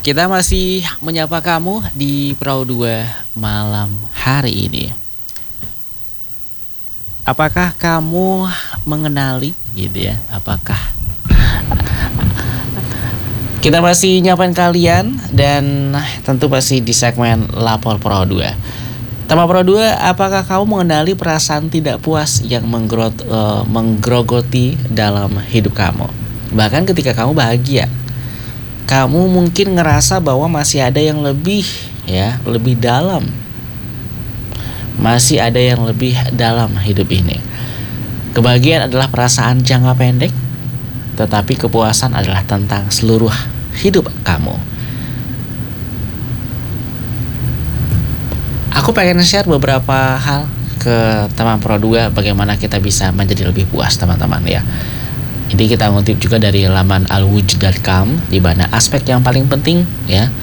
Kita masih menyapa kamu di Pro 2 malam hari ini. Apakah kamu mengenali gitu ya? Apakah kita masih nyapain kalian dan tentu pasti di segmen Lapor Pro 2. Tema Pro 2, apakah kamu mengenali perasaan tidak puas yang menggerogoti dalam hidup kamu? Bahkan ketika kamu bahagia, kamu mungkin ngerasa bahwa masih ada yang lebih lebih dalam. Masih ada yang lebih dalam hidup ini. Kebahagiaan adalah perasaan jangka pendek, tetapi kepuasan adalah tentang seluruh hidup kamu. Aku pengen share beberapa hal ke teman Pro 2 bagaimana kita bisa menjadi lebih puas, teman-teman ya. Ini kita ngutip juga dari laman alwujud.com, di mana aspek yang paling penting ya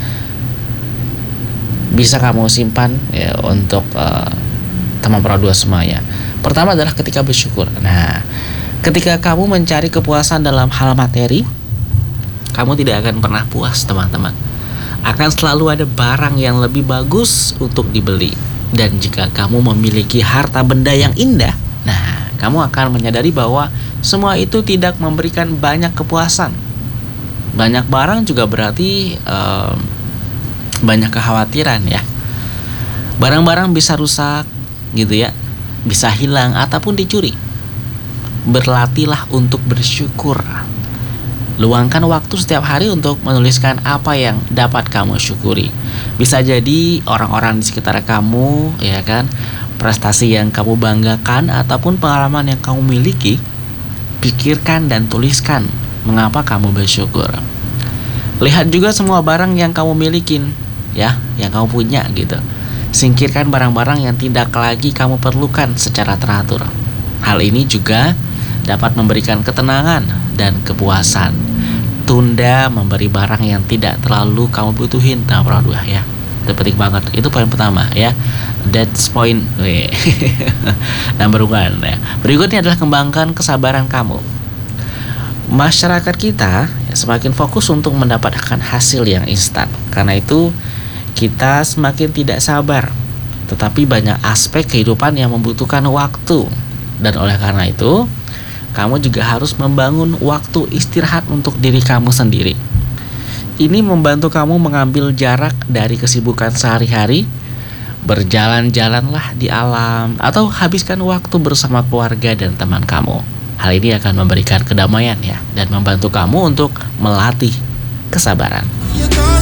bisa kamu simpan ya untuk teman Pro 2 semuanya. Pertama adalah ketika bersyukur. Nah, ketika kamu mencari kepuasan dalam hal materi, kamu tidak akan pernah puas, teman-teman. Akan selalu ada barang yang lebih bagus untuk dibeli. Dan jika kamu memiliki harta benda yang indah, nah, kamu akan menyadari bahwa semua itu tidak memberikan banyak kepuasan. Banyak barang juga berarti banyak kekhawatiran ya. Barang-barang bisa rusak gitu ya, bisa hilang ataupun dicuri. Berlatihlah untuk bersyukur. Luangkan waktu setiap hari untuk menuliskan apa yang dapat kamu syukuri. Bisa jadi orang-orang di sekitar kamu, ya kan, prestasi yang kamu banggakan ataupun pengalaman yang kamu miliki. Pikirkan dan tuliskan mengapa kamu bersyukur. Lihat juga semua barang yang kamu milikin, ya, yang kamu punya gitu. Singkirkan barang-barang yang tidak lagi kamu perlukan secara teratur. Hal ini juga dapat memberikan ketenangan dan kepuasan. Tunda memberi barang yang tidak terlalu kamu butuhin, Pro 2 ya. Itu penting banget. Itu poin pertama ya. That's point number 1 ya. Berikutnya adalah kembangkan kesabaran kamu. Masyarakat kita semakin fokus untuk mendapatkan hasil yang instan. Karena itu kita semakin tidak sabar. Tetapi banyak aspek kehidupan yang membutuhkan waktu. Dan oleh karena itu, kamu juga harus membangun waktu istirahat untuk diri kamu sendiri. Ini membantu kamu mengambil jarak dari kesibukan sehari-hari. Berjalan-jalanlah di alam atau habiskan waktu bersama keluarga dan teman kamu. Hal ini akan memberikan kedamaian ya, dan membantu kamu untuk melatih kesabaran.